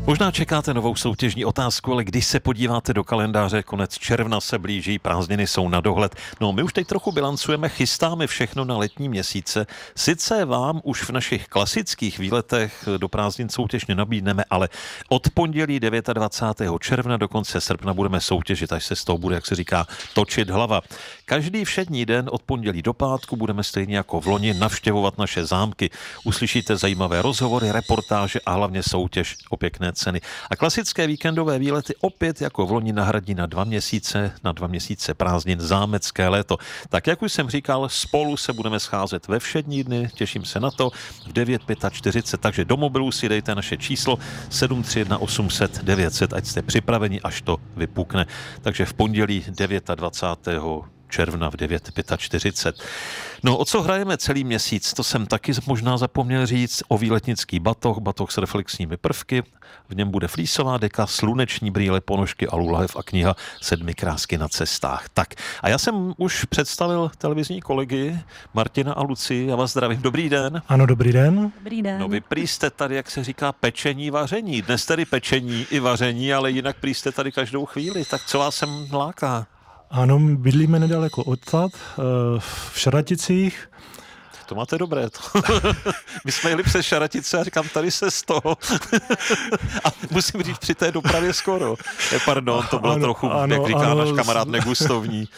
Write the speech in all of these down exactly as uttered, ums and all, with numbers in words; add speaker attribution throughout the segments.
Speaker 1: Možná čekáte novou soutěžní otázku, ale když se podíváte do kalendáře, konec června se blíží, prázdniny jsou na dohled. No, my už teď trochu bilancujeme, chystáme všechno na letní měsíce. Sice vám už v našich klasických výletech do prázdnin soutěž nenabídneme, ale od pondělí dvacátého devátého června do konce srpna budeme soutěžit, až se z toho bude, jak se říká, točit hlava. Každý všední den od pondělí do pátku budeme stejně jako v loni navštěvovat naše zámky. Uslyšíte zajímavé rozhovory, reportáže a hlavně soutěž o pěkné ceny. A klasické víkendové výlety opět jako v loni nahradí na dva měsíce, na dva měsíce prázdnin zámecké léto. Tak jak už jsem říkal, spolu se budeme scházet ve všední dny, těším se na to, v devět čtyřicet pět, takže do mobilu si dejte naše číslo sedm tři jedna osm set devět set, ať jste připraveni, až to vypukne. Takže v pondělí dvacátého devátého června v devět čtyřicet pět. No, o co hrajeme celý měsíc, to jsem taky možná zapomněl říct, o výletnický batoh, batoh s reflexními prvky, v něm bude flísová deka, sluneční brýle, ponožky, alulahev a kniha Sedmi krásky na cestách. Tak, a já jsem už představil televizní kolegy Martina a Lucii, já vás zdravím, dobrý den.
Speaker 2: Ano, dobrý den.
Speaker 3: Dobrý den.
Speaker 1: No, vy prý jste tady, jak se říká, pečení, vaření, dnes tedy pečení i vaření, ale jinak prý jste tady každou chvíli, tak co vás sem láká?
Speaker 2: Ano, bydlíme nedaleko odtud, v Šaraticích.
Speaker 1: To máte dobré. To. My jsme jeli přes Šaratice a říkám, tady se z toho. A musím říct, při té dopravě skoro. Je, pardon, to bylo ano, trochu, ano, jak říká ano, náš kamarád, negustovní.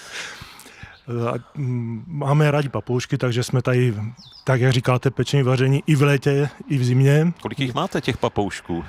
Speaker 2: Máme rádi papoušky, takže jsme tady, tak jak říkáte, pečení, vaření i v létě, i v zimě.
Speaker 1: Kolik jich máte, těch papoušků?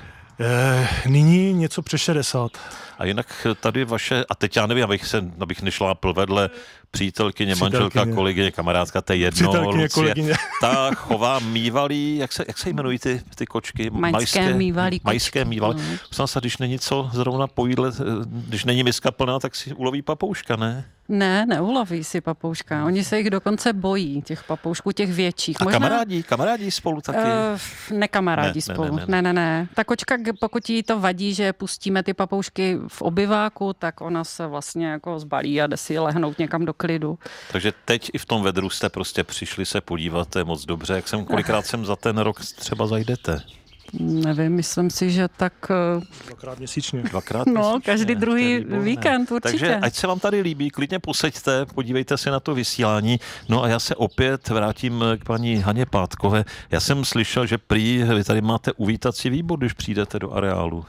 Speaker 2: Nyní něco přes šedesát.
Speaker 1: A jinak tady vaše, a teď já nevím, abych, se, abych nešlápl vedle přítelkyně, manželka, kolegyně, kamarádka, to je jedno, Lucie, ta chová mývalí, jak se, jak se jmenují ty, ty kočky?
Speaker 3: Majské mývalí kočky.
Speaker 1: Majské mývalí. Mm. Snad, když není co zrovna po jídle, když není miska plná, tak si uloví papouška, ne?
Speaker 3: Ne, neuloví si papouška. Oni se jich dokonce bojí, těch papoušků, těch větších.
Speaker 1: A
Speaker 3: Možná,
Speaker 1: kamarádí, kamarádí spolu taky?
Speaker 3: Uh, nekamarádí ne, spolu, ne ne ne. ne, ne, ne. Ta kočka, pokud jí to vadí, že pustíme ty papoušky v obyváku, tak ona se vlastně jako zbalí a jde si lehnout někam do klidu.
Speaker 1: Takže teď i v tom vedru jste prostě přišli se podívat, to je moc dobře. Jak jsem, kolikrát sem za ten rok třeba zajdete?
Speaker 3: Nevím, myslím si, že tak...
Speaker 2: Dvakrát měsíčně.
Speaker 3: Dvakrát no, měsíčně. Každý druhý víkend určitě.
Speaker 1: Takže ať se vám tady líbí, klidně poseďte, podívejte se na to vysílání. No a já se opět vrátím k paní Haně Pátkové. Já jsem slyšel, že prý vy tady máte uvítací výbor, když přijdete do areálu.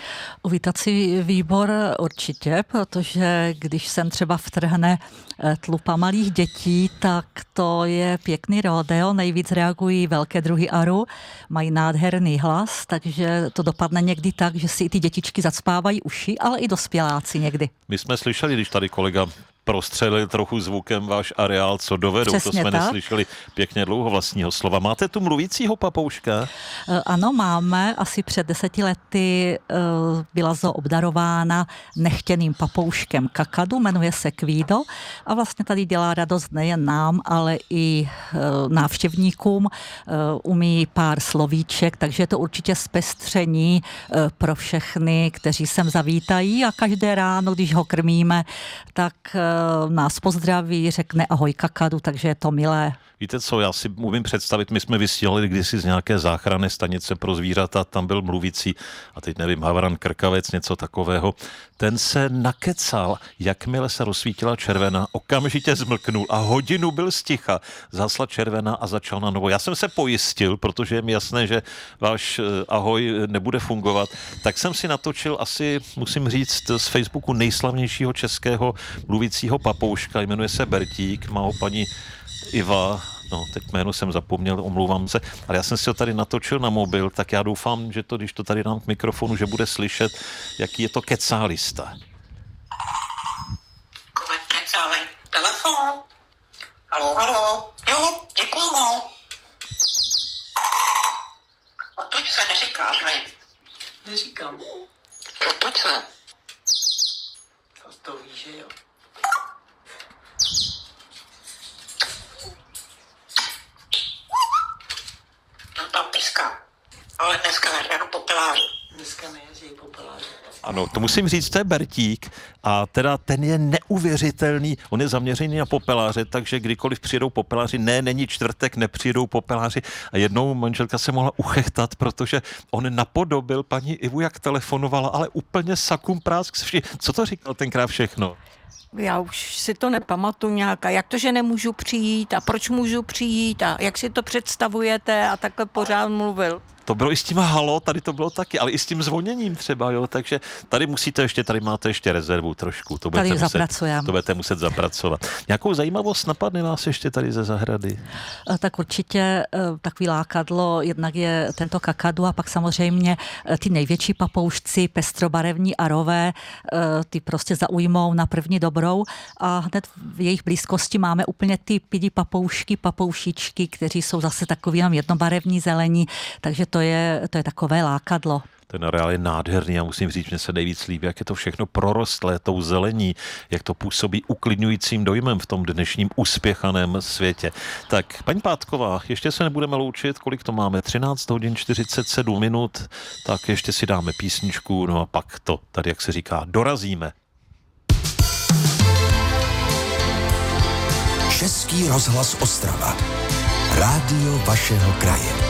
Speaker 4: Uvítací výbor určitě, protože když sem třeba vtrhne tlupa malých dětí, tak to je pěkný rodeo, nejvíc reagují velké druhy aru, mají nádherný hlas, takže to dopadne někdy tak, že si i ty dětičky zacpávají uši, ale i dospěláci někdy.
Speaker 1: My jsme slyšeli, když tady kolega prostřelil trochu zvukem váš areál, co dovedou.
Speaker 4: Přesně
Speaker 1: to jsme
Speaker 4: tak.
Speaker 1: Neslyšeli pěkně dlouho vlastního slova. Máte tu mluvícího papouška?
Speaker 4: Ano, máme. Asi před deseti lety byla zo obdarována nechtěným papouškem kakadu, jmenuje se Kvído a vlastně tady dělá radost nejen nám, ale i návštěvníkům. Umí pár slovíček, takže je to určitě zpestření pro všechny, kteří sem zavítají a každé ráno, když ho krmíme, tak nás pozdraví, řekne ahoj kakadu, takže je to milé.
Speaker 1: Víte co, já si umím představit, my jsme vysílali kdysi z nějaké záchranné stanice pro zvířata, tam byl mluvící, a teď nevím, havran, krkavec, něco takového. Ten se nakecal, jakmile se rozsvítila červená, okamžitě zmlknul a hodinu byl sticha. Zhasla červená a začal na novo. Já jsem se pojistil, protože je mi jasné, že váš ahoj nebude fungovat, tak jsem si natočil asi, musím říct, z Facebooku nejslavnějšího českého mluvícího papouška, jmenuje se Bertík, má ho paní Iva, no teď jméno jsem zapomněl, omlouvám se, ale já jsem si ho tady natočil na mobil, tak já doufám, že to, když to tady dám k mikrofonu, že bude slyšet, jaký je to kecálista.
Speaker 5: Kecálej, telefon. Haló, haló. Jo, děkuju. Otoč se neříká, že?
Speaker 6: Neříkám.
Speaker 5: Otoč se.
Speaker 6: To víš, že jo.
Speaker 5: No tam píská. Ale dneska nehránu popeláři.
Speaker 6: Dneska nejezdí popeláři.
Speaker 1: Ano, to musím říct, to je Bertík a teda ten je neuvěřitelný, on je zaměřený na popeláře, takže kdykoliv přijedou popeláři, ne, není čtvrtek, nepřijedou popeláři a jednou manželka se mohla uchechtat, protože on napodobil paní Ivu, jak telefonovala, ale úplně sakum prásk. Co to říkal tenkrát všechno?
Speaker 6: Já už si to nepamatuju nějak. A jak to, že nemůžu přijít a proč můžu přijít a jak si to představujete a takhle pořád mluvil.
Speaker 1: To bylo i s tím halo, tady to bylo taky, ale i s tím zvoněním třeba, jo, takže tady musíte ještě, tady máte ještě rezervu trošku. To
Speaker 4: tady
Speaker 1: muset,
Speaker 4: zapracujeme.
Speaker 1: To budete muset zapracovat. Nějakou zajímavost napadne vás ještě tady ze zahrady?
Speaker 4: Tak určitě takový lákadlo, jednak je tento kakadu a pak samozřejmě ty největší papoušci, pestrobarevní arové, ty prostě zaujmou na první dobrou a hned v jejich blízkosti máme úplně ty pidi papoušky, papoušičky, kteří jsou zase takový jenom jednobarevní zelení, takže to je, to je takové lákadlo.
Speaker 1: Ten areál je nádherný a musím říct, že se nejvíc líbí, jak je to všechno prorostlé tou zelení, jak to působí uklidňujícím dojmem v tom dnešním uspěchaném světě. Tak, paní Pátková, ještě se nebudeme loučit, kolik to máme? třináct hodin čtyřicet sedm minut, tak ještě si dáme písničku, no a pak to tady, jak se říká, dorazíme.
Speaker 7: Český rozhlas Ostrava. Rádio vašeho kraje.